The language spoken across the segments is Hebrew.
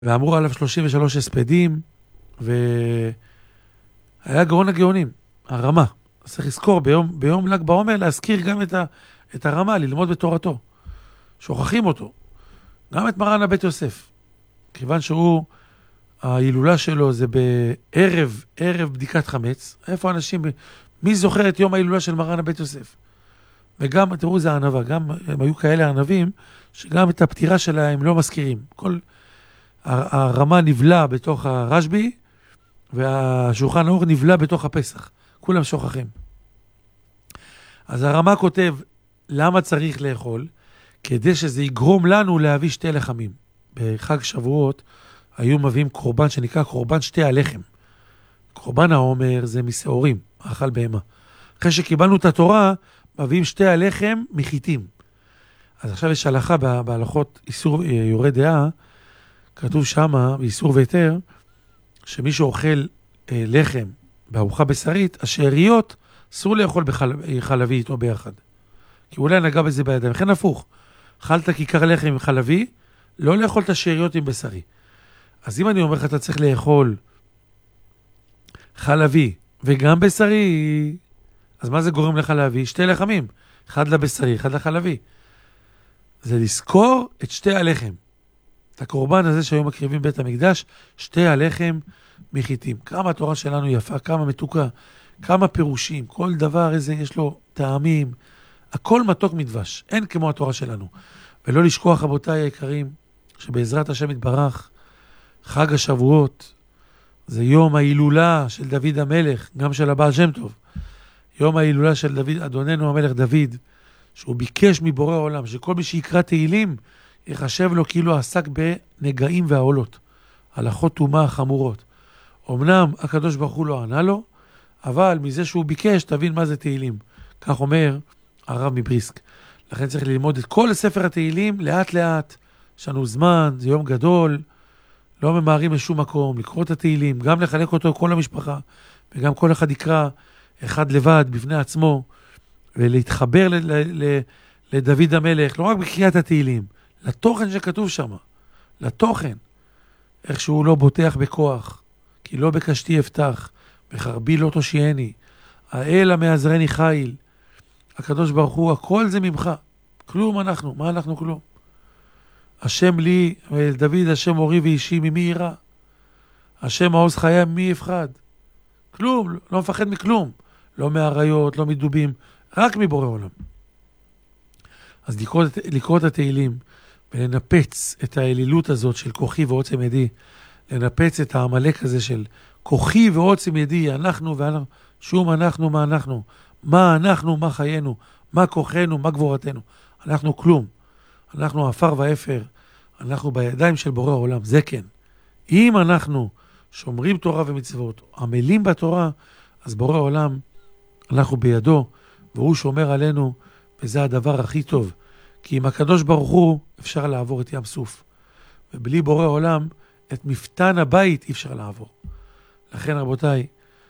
ואמרו עליו 33 הספדים, והיה גאון הגאונים, הרמה. אז צריך לזכור ביום ל"ג בעומר להזכיר גם את הרמה, ללמוד בתורתו. שוכחים אותו. גם את מרן הבית יוסף. כיוון שהוא, ההילולה שלו זה ערב בדיקת חמץ. איפה אנשים, מי זוכר את יום ההילולה של מרן הבית יוסף? וגם, תראו, זה הענבה, גם הם היו כאלה ענבים, שגם את הפטירה שלהם לא מזכירים. כל הרמה נבלה בתוך הרשב"י, והשולחן ערוך נבלה בתוך הפסח. כולם שוכחים. אז הרמה כותב, למה צריך לאכול? כדי שזה יגרום לנו להביא שתי לחמים. בחג שבועות היו מביאים קורבן שנקרא קורבן שתי הלחם. קורבן העומר זה משעורים, אכל בהמה. אחרי שקיבלנו את התורה, מביאים שתי הלחם מחיתים. אז עכשיו יש הלכה בהלכות איסור יורה דעה, כתוב שמה, באיסור ויתר, שמי שאוכל לחם בארוחה בשרית, השאריות אסור לאכול בחלבי איתו ביחד. כי אולי נגע בזה בידיים. לכן הפוך, אכלת כיכר לחם עם חלבי, לא לאכול את השאריות עם בשרי. אז אם אני אומר לך, אתה צריך לאכול חלבי וגם בשרי, אז מה זה גורם לך להביא? שתי לחמים, אחד לבשרי, אחד לחלבי. זה לזכור את שתי הלחם. את הקורבן הזה שהיום מקריבים בית המקדש, שתי הלחם מחיתים. כמה התורה שלנו יפה, כמה מתוקה, כמה פירושים, כל דבר איזה יש לו טעמים, הכל מתוק מדבש, אין כמו התורה שלנו. ולא לשכוח, רבותיי היקרים, שבעזרת השם יתברך, חג השבועות, זה יום ההילולה של דוד המלך, גם של הבעל שם טוב. יום ההילולה של דוד, אדוננו המלך דוד, שהוא ביקש מבורא העולם, שכל מי שיקרא תהילים, יחשב לו כאילו עסק בנגעים והעולות, הלכות טומאה חמורות. אמנם הקדוש ברוך הוא לא ענה לו, אבל מזה שהוא ביקש, תבין מה זה תהילים. כך אומר הרב מבריסק. לכן צריך ללמוד את כל ספר התהילים לאט לאט. יש לנו זמן, זה יום גדול, לא ממהרים לשום מקום, לקרוא את התהילים, גם לחלק אותו כל המשפחה, וגם כל אחד יקרא אחד לבד בפני עצמו, ולהתחבר לדוד המלך, לא רק בקריאת התהילים, לתוכן שכתוב שם, לתוכן, איך שהוא לא בוטח בכוח, כי לא בקשתי אפתח, בחרבי לא תושייני, האל המעזרני חיל, הקדוש ברוך הוא, הכל זה ממך, כלום אנחנו, מה אנחנו כלום? השם לי, דוד, השם אורי ואישי, ממי ירא? השם מעוז חיי, מי יפחד? כלום, לא מפחד מכלום, לא מהעריות, לא מדובים, רק מבורא עולם. אז לקרוא את התהילים, ולנפץ את האלילות הזאת של כוחי ועוצם ידי, לנפץ את העמלק הזה של כוחי ועוצם ידי, אנחנו ואנחנו, שום אנחנו, מה אנחנו, מה חיינו, מה כוחנו, מה גבורתנו. אנחנו כלום. אנחנו עפר ואפר, אנחנו בידיים של בורא העולם, זה כן. אם אנחנו שומרים תורה ומצוות, עמלים בתורה, אז בורא העולם, אנחנו בידו, והוא שומר עלינו, וזה הדבר הכי טוב. כי עם הקדוש ברוך הוא אפשר לעבור את ים סוף. ובלי בורא עולם, את מפתן הבית אי אפשר לעבור. לכן רבותיי,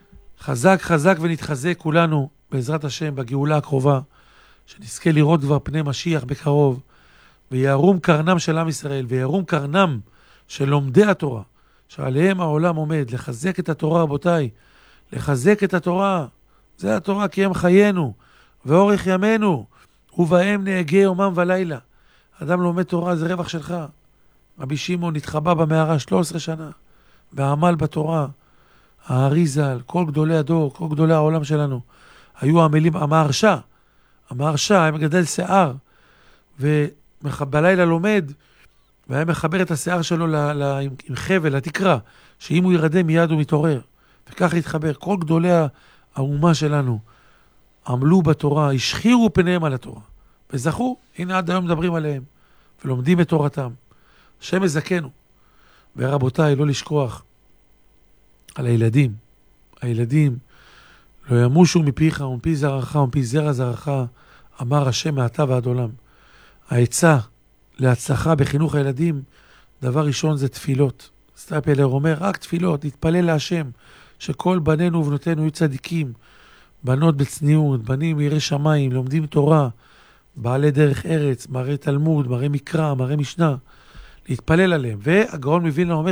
חזק ונתחזק כולנו בעזרת השם בגאולה הקרובה, שנזכה לראות כבר פני משיח בקרוב, ויערום קרנם של עם ישראל, ויערום קרנם של לומדי התורה, שעליהם העולם עומד, לחזק את התורה רבותיי, לחזק את התורה, זה התורה כי הם חיינו, ואורך ימינו, ובהם נהגה יומם ולילה. אדם לומד תורה זה רווח שלך. רבי שמעון נתחבא במערה 13 שנה, ועמל בתורה, האריזל, כל גדולי הדור, כל גדולי העולם שלנו, היו עמלים, המהרשע, היה מגדל שיער, ובלילה לומד, והיה מחבר את השיער שלו עם חבל, לתקרה, שאם הוא ירדם מיד הוא מתעורר. וכך להתחבר. כל גדולי האומה שלנו עמלו בתורה, השחירו פניהם על התורה, וזכו, הנה עד היום מדברים עליהם, ולומדים את תורתם. השם יזכנו. ורבותיי, לא לשכוח על הילדים. הילדים לא ימושו מפיך ומפי זרעך ומפי זרע זרעך, אמר השם מעתה ועד עולם. העצה להצלחה בחינוך הילדים, דבר ראשון זה תפילות. סטייפלר אומר, רק תפילות, להתפלל להשם, שכל בנינו ובנותינו יהיו צדיקים, בנות בצניעות, בנים יראי שמיים, לומדים תורה, בעלי דרך ארץ, מראה תלמוד, מראה מקרא, מראה משנה, להתפלל עליהם. והגאון מווילנה אומר